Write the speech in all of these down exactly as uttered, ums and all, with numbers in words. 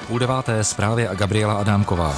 Půl deváté zprávy a Gabriela Adámková.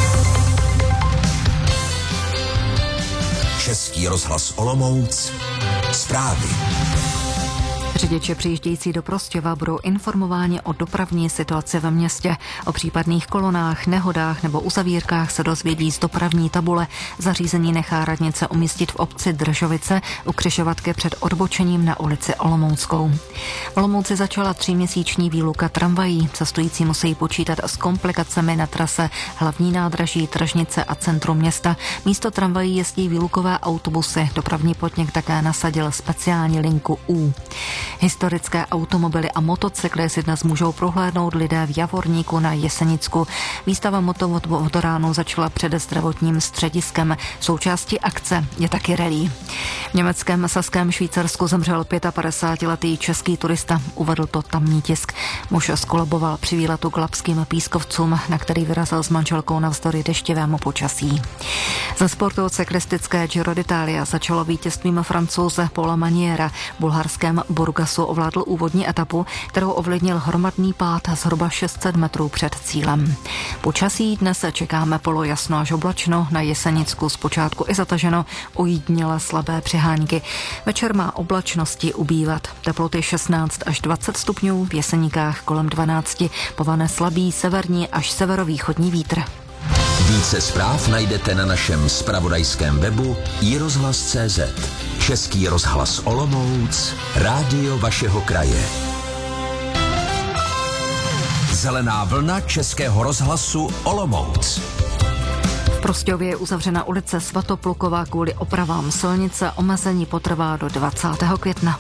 Český rozhlas Olomouc. Zprávy. Řidiči přijíždějící do Prostějova budou informováni o dopravní situaci ve městě. O případných kolonách, nehodách nebo uzavírkách se dozvědí z dopravní tabule. Zařízení nechá radnice umístit v obci Držovice u křižovatky před odbočením na ulici Olomouckou. V Olomouci začala tříměsíční výluka tramvají. Cestující musí počítat s komplikacemi na trase hlavní nádraží, tržnice a centrum města. Místo tramvají jezdí výlukové autobusy. Dopravní podnik také nasadil speciální linku U. Historické automobily a motocykly si dnes můžou prohlédnout lidé v Javorníku na Jesenicku. Výstava motoránu začala před zdravotním střediskem. Součástí akce je taky rally. V německém Saském Švýcarsku zemřel padesátipětiletý český turista, uvedl to tamní tisk. Muž skolaboval při výletu k Lapským pískovcům, na který vyrazil s manželkou navzdory deštivému počasí. Za sportu cyklistické Giro d'Italia začalo vítězstvím Francouze Paula Maniera. V bulharském Burgasu ovládl úvodní etapu, kterou ovlivnil hromadný pád zhruba šest set metrů před cílem. Počasí dnes čekáme polojasno až oblačno, na Jesenicku zpočátku i zataženo, ujediněle slabé přehánky. Večer má oblačnosti ubývat. Teploty šestnáct až dvacet stupňů, v Jeseníkách kolem dvanáct, povane slabý severní až severovýchodní vítr. Více zpráv najdete na našem zpravodajském webu i rozhlas tečka cé zet. Český rozhlas Olomouc, rádio vašeho kraje. Zelená vlna Českého rozhlasu Olomouc. V Prostějově je uzavřena ulice Svatopluková kvůli opravám silnice. Omezení potrvá do dvacátého května.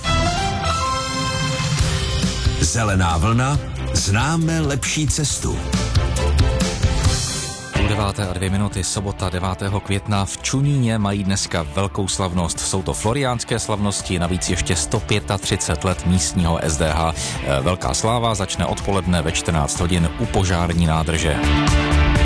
Zelená vlna, známe lepší cestu. Půl deváté a dvě minuty, sobota devátého května. V Čuníně mají dneska velkou slavnost. Jsou to floriánské slavnosti, navíc ještě sto třicet pět let místního es dé há. Velká sláva začne odpoledne ve čtrnáct hodin u požární nádrže.